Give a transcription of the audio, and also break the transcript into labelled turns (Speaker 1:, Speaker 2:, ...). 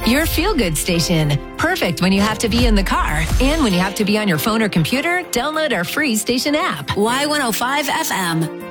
Speaker 1: Your feel-good station. Perfect when you have to be in the car. And when you have to be on your phone or computer, download our free station app.
Speaker 2: Y105 FM.